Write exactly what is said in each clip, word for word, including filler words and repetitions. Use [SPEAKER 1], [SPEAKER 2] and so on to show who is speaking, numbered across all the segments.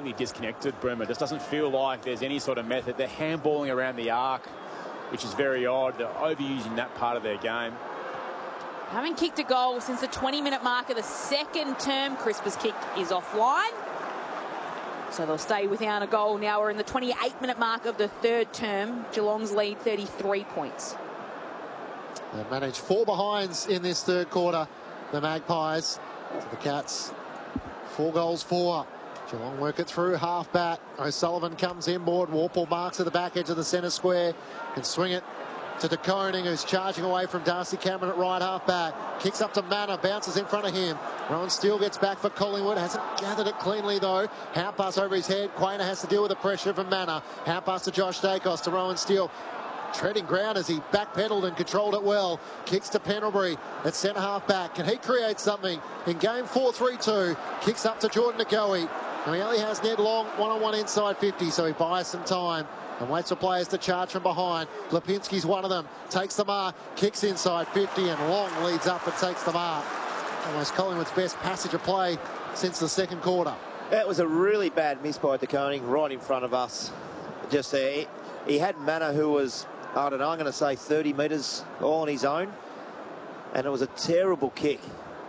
[SPEAKER 1] completely disconnected, Bremer. Just doesn't feel like there's any sort of method. They're handballing around the arc, which is very odd. They're overusing that part of their game.
[SPEAKER 2] Haven't kicked a goal since the twenty minute mark of the second term. Crisper's kick is offline. So they'll stay without a goal. Now we're in the twenty-eight minute mark of the third term. Geelong's lead thirty-three points.
[SPEAKER 3] They've managed four behinds in this third quarter. The Magpies to the Cats. Four goals, four. Geelong work it through, half back. O'Sullivan comes inboard. Warple marks at the back edge of the centre square. Can swing it to De Koning, who's charging away from Darcy Cameron at right half back. Kicks up to Manor, bounces in front of him. Rowan Steele gets back for Collingwood. Hasn't gathered it cleanly though. Hand pass over his head. Quainer has to deal with the pressure from Manor. Hand pass to Josh Dacos to Rowan Steele. Treading ground as he backpedaled and controlled it well. Kicks to Pendlebury at centre half back. Can he create something in game four three two? Kicks up to Jordan Ngoe. Now he only has Ned Long one-on-one inside fifty, so he buys some time and waits for players to charge from behind. Lipinski's one of them. Takes the mark, kicks inside fifty, and Long leads up and takes the mark. Almost Collingwood's best passage of play since the second quarter.
[SPEAKER 4] That was a really bad miss by De Koning right in front of us. Just there. He had Manor, who was, I don't know, I'm going to say thirty metres all on his own. And it was a terrible kick.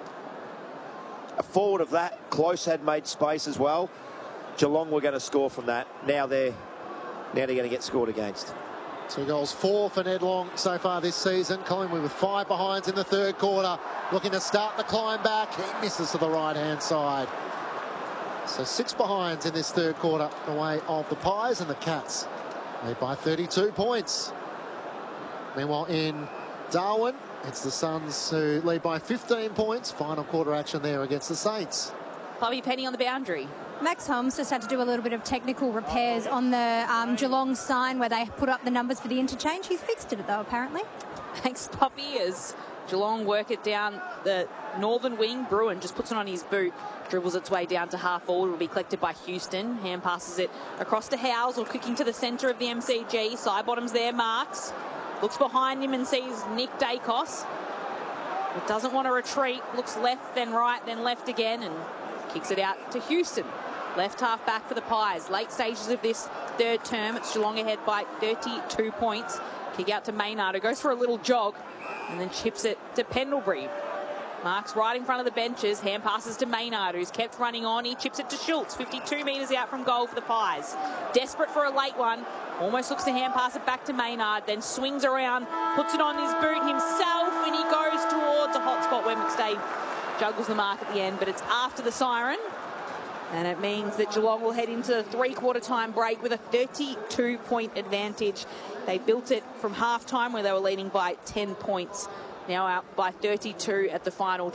[SPEAKER 4] A forward of that, Close had made space as well. Geelong were going to score from that. Now they're now they're going to get scored against.
[SPEAKER 3] Two goals, four for Ned Long so far this season. Collingwood with five behinds in the third quarter. Looking to start the climb back. He misses to the right-hand side. So six behinds in this third quarter away of the Pies, and the Cats lead by thirty-two points. Meanwhile, in Darwin, it's the Suns who lead by fifteen points. Final quarter action there against the Saints.
[SPEAKER 2] Bobby Penny on the boundary.
[SPEAKER 5] Max Holmes just had to do a little bit of technical repairs on the um, Geelong sign where they put up the numbers for the interchange. He's fixed it though, apparently.
[SPEAKER 2] Thanks, Poppy, as Geelong work it down the northern wing. Bruin just puts it on his boot, dribbles its way down to half forward. It will be collected by Houston. Hand passes it across to Howes, or kicking to the centre of the M C G. Side bottoms there, Marks. Looks behind him and sees Nick Dacos. But doesn't want to retreat. Looks left, then right, then left again, and kicks it out to Houston. Left half back for the Pies. Late stages of this third term. It's Geelong ahead by thirty-two points. Kick out to Maynard, who goes for a little jog and then chips it to Pendlebury. Marks right in front of the benches. Hand passes to Maynard, who's kept running on. He chips it to Schultz, fifty-two metres out from goal for the Pies. Desperate for a late one. Almost looks to hand pass it back to Maynard, then swings around, puts it on his boot himself, and he goes towards a hot spot where McStay juggles the mark at the end, but it's after the siren. And it means that Geelong will head into the three-quarter time break with a thirty-two point advantage. They built it from half-time where they were leading by ten points. Now out by thirty-two at the final.